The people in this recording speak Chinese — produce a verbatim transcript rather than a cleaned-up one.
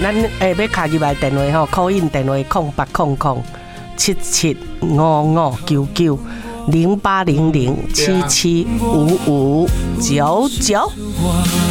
咱诶要卡入来电话吼，call in电话空八空空七七五五九九零八零零七七五五九九。